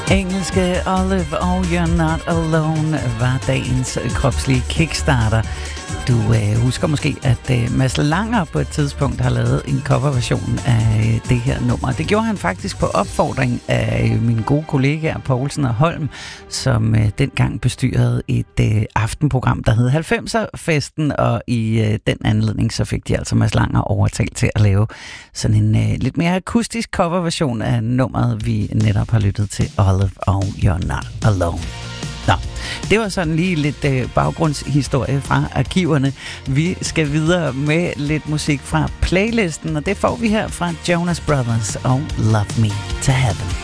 Engelske Olive og You're Not Alone var dagens kropslige kickstarter. Du husker måske, at Mads Langer på et tidspunkt har lavet en coverversion af det her nummer. Det gjorde han faktisk på opfordring af mine gode kollegaer Poulsen og Holm, som dengang bestyrede et aftenprogram, der hed 90'er-festen, og i den anledning så fik de altså Mads Langer overtalt til at lave sådan en lidt mere akustisk coverversion af nummeret, vi netop har lyttet til, Olive og You're Not Alone. Nå, det var sådan lige lidt baggrundshistorie fra arkiverne. Vi skal videre med lidt musik fra playlisten, og det får vi her fra Jonas Brothers og Love Me to Heaven.